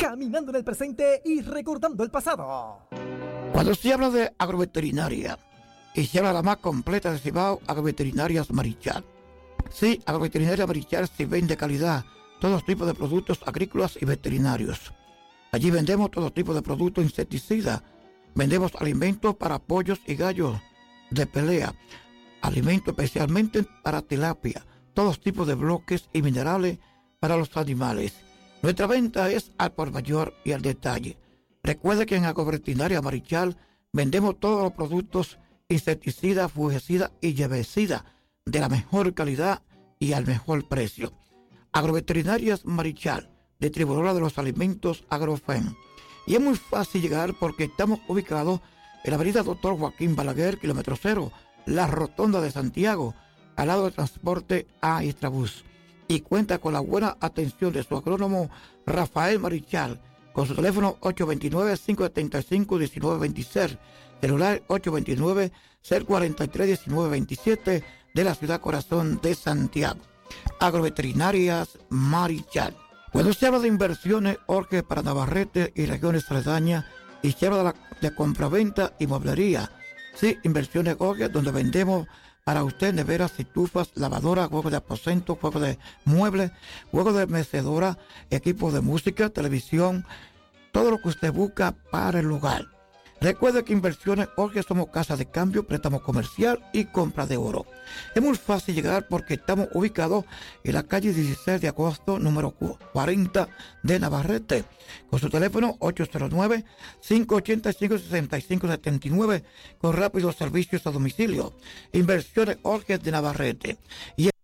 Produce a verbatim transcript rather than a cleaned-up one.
caminando en el presente y recordando el pasado. Cuando se habla de agroveterinaria y se habla de la más completa de Cibao, Agroveterinarias Marichal. Sí, Agroveterinaria Marichal sí vende calidad, todos tipos de productos agrícolas y veterinarios. Allí vendemos todo tipo de productos insecticidas, vendemos alimentos para pollos y gallos de pelea, alimentos especialmente para tilapia, todos tipos de bloques y minerales para los animales. Nuestra venta es al por mayor y al detalle. Recuerde que en Agroveterinaria Marichal vendemos todos los productos insecticidas, fungicidas y herbicidas de la mejor calidad y al mejor precio. Agroveterinarias Marichal, distribuidora de los alimentos Agrofen. Y es muy fácil llegar porque estamos ubicados en la avenida Doctor Joaquín Balaguer, kilómetro cero, la Rotonda de Santiago, al lado del transporte A Istrabús. Y cuenta con la buena atención de su agrónomo Rafael Marichal, con su teléfono ocho dos nueve, cinco siete cinco, uno nueve dos seis, celular ocho dos nueve, cero cuatro tres, uno nueve dos siete de la ciudad corazón de Santiago. Agroveterinarias Marichal. Cuando se habla de inversiones, Jorge, para Navarrete y regiones aledañas, y se habla de, la, de compraventa y mueblería. Sí, inversiones, Jorge, donde vendemos para usted neveras, estufas, lavadoras, juegos de aposento, juegos de muebles, juegos de mecedora, equipos de música, televisión, todo lo que usted busca para el hogar. Recuerde que Inversiones Jorge somos casa de cambio, préstamo comercial y compra de oro. Es muy fácil llegar porque estamos ubicados en la calle dieciséis de agosto, número cuarenta de Navarrete, con su teléfono ocho cero nueve, cinco ocho cinco, seis cinco siete nueve, con rápidos servicios a domicilio. Inversiones Jorge de Navarrete. Y